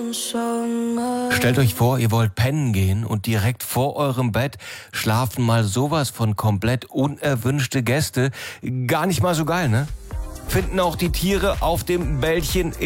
Stellt euch vor, ihr wollt pennen gehen und direkt vor eurem Bett schlafen mal sowas von komplett unerwünschte Gäste. Gar nicht mal so geil, ne? Finden auch die Tiere auf dem Bällchen